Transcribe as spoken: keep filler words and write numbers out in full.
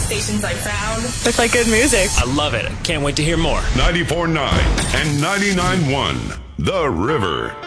stations I found. Looks like good music. I love it. Can't wait to hear more. ninety-four point nine and ninety-nine point one The River.